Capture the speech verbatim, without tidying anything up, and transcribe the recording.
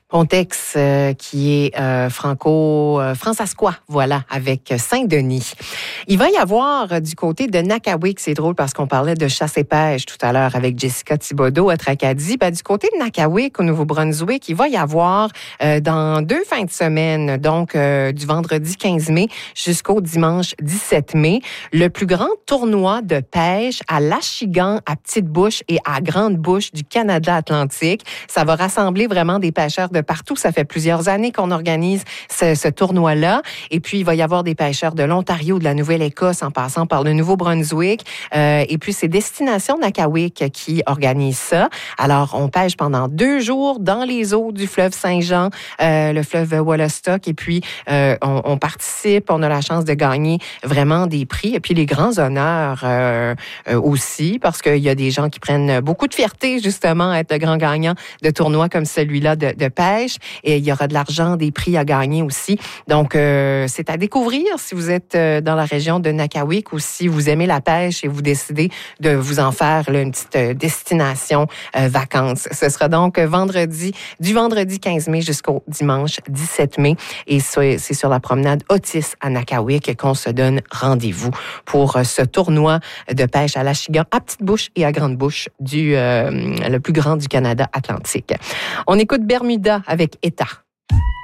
Pontex, euh, qui est euh, franco, euh, francasquois, voilà, avec Saint-Denis. Il va y avoir euh, du côté de Nakawik, c'est drôle parce qu'on parlait de chasse et pêche tout à l'heure avec Jessica Thibodeau à Tracadie. Ben, du côté de Nakawik, au Nouveau-Brunswick, il va y avoir euh, dans deux fins de semaine, donc euh, du vendredi quinze mai jusqu'au dimanche dix-sept mai, le plus grand tournoi de pêche à l'Achigan, à Petite-Bouche et à Grande-Bouche du Canada Atlantique. Ça va rassembler vraiment des pêcheurs de partout. Ça fait plusieurs années qu'on organise ce, ce tournoi-là. Et puis, il va y avoir des pêcheurs de l'Ontario, de la Nouvelle-Écosse, en passant par le Nouveau-Brunswick. Euh, et puis, c'est Destination Nakawik qui organise ça. Alors, on pêche pendant deux jours dans les eaux du fleuve Saint-Jean, euh, le fleuve Wollastock. Et puis, euh, on, on participe, on a la chance de gagner vraiment des prix. Et puis, les grands honneurs euh, euh, aussi, parce qu'il y a des gens qui prennent beaucoup de fierté, justement, à être le grand gagnant de tournois comme celui-là de, de pêche. Et il y aura de l'argent, des prix à gagner aussi. Donc, euh, c'est à découvrir si vous êtes euh, dans la région de Nakawik ou si vous aimez la pêche et vous décidez de vous en faire là, une petite euh, destination euh, vacances. Ce sera donc vendredi, du vendredi quinze mai jusqu'au dimanche dix-sept mai. Et c'est sur la promenade Otis à Nakawik qu'on se donne rendez-vous pour ce tournoi de pêche à l'Achigan, à Petite-Bouche et à Grande-Bouche, du euh, le plus grand du Canada Atlantique. On écoute Bermuda avec État.